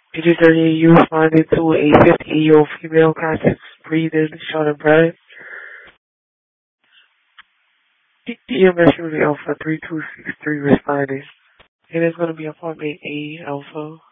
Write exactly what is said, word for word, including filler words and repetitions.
Digit thirty, you responded to a fifty-year-old female conscious breathing, short and bright. E M S Unit Alpha three two six three responding. It is going to be apartment A, Alpha.